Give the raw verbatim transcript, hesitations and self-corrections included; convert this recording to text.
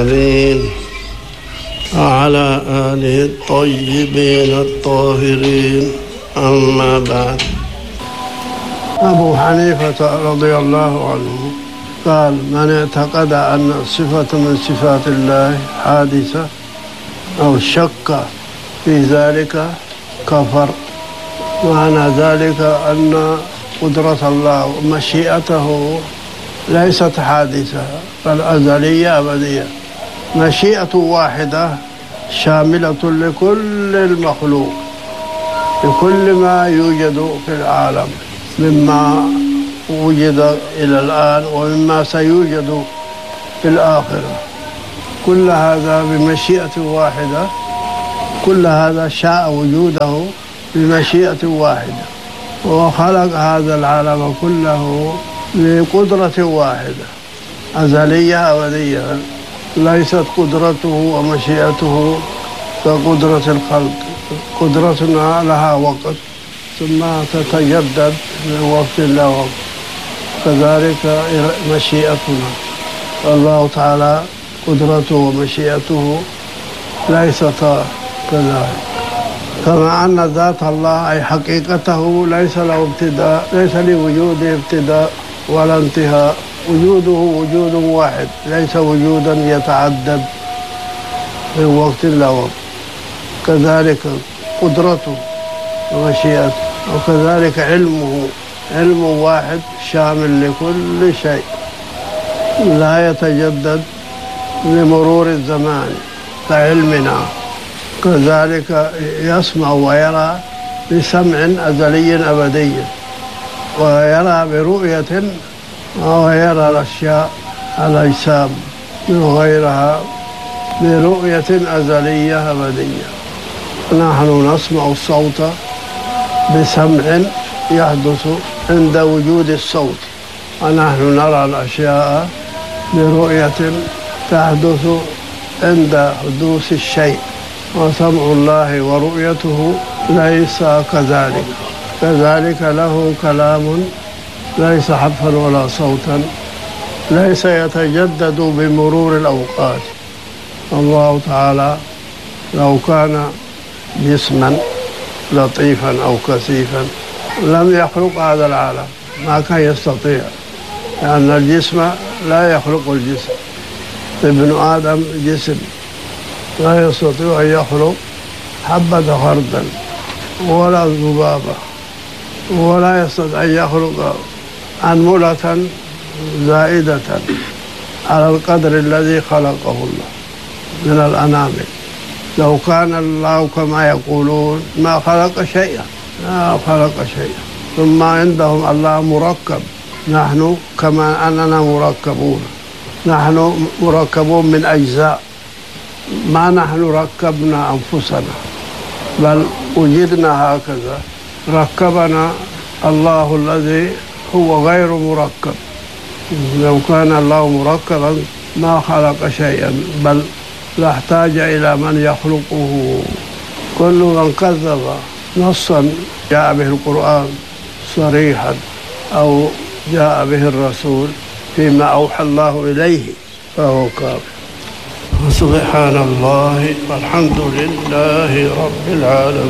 وعلى آله الطيبين الطاهرين. أما بعد، أبو حنيفة رضي الله عنه قال: من اعتقد أن صفة من صفات الله حادثة أو شك في ذلك كفر. معنى ذلك أن قدرة الله ومشيئته ليست حادثة بل أزلية أبدية. مشيئة واحدة شاملة لكل المخلوق، لكل ما يوجد في العالم مما وجد إلى الآن ومما سيوجد في الآخرة. كل هذا بمشيئة واحدة، كل هذا شاء وجوده بمشيئة واحدة، وخلق هذا العالم كله بقدرة واحدة أزلية أبدية. ليست قدرته ومشيئته كقدرة الخلق. قدرتنا لها وقت ثم تتجدد من وقت إلى وقت، كذلك مشيئتنا. الله تعالى قدرته ومشيئته ليستا كذلك. كما أن ذات الله أي حقيقته ليس له ابتداء، ليس لوجوده ابتداء ولا انتهاء. وجوده وجود واحد، ليس وجودا يتعدد من وقت إلى وقت. كذلك قدرته ومشيئته، وكذلك علمه علم واحد شامل لكل شيء لا يتجدد لمرور الزمان كعلمنا. كذلك يسمع ويرى بسمع أزلي أبدي، ويرى برؤية، ويرى الأشياء الأجسام وغيرها برؤية أزلية أبدية. نحن نسمع الصوت بسمع يحدث عند وجود الصوت، ونحن نرى الأشياء برؤية تحدث عند حدوث الشيء. وسمع الله ورؤيته ليس كذلك. كذلك له كلام ليس حرفا ولا صوتا، ليس يتجدد بمرور الأوقات. الله تعالى لو كان جسما لطيفا أو كثيفا لم يخلق هذا العالم، ما كان يستطيع، لأن الجسم لا يخلق الجسم. ابن آدم جسم لا يستطيع أن يخلق حبة خردل ولا ذبابة، ولا يستطيع أن يخلق أنملة زائدة على القدر الذي خلقه الله من الأنامل. لو كان الله كما يقولون ما خلق شيئا، ما خلق شيئا. ثم عندهم الله مركب، نحن كما أننا مركبون. نحن مركبون من أجزاء، ما نحن ركبنا أنفسنا بل وجدنا هكذا. ركبنا الله الذي هو غير مركب. لو كان الله مركبا ما خلق شيئا، بل لاحتاج إلى من يخلقه. كل من كذب نصا جاء به القرآن صريحا أو جاء به الرسول فيما أوحى الله إليه فهو كافر. سبحان الله والحمد لله رب العالمين.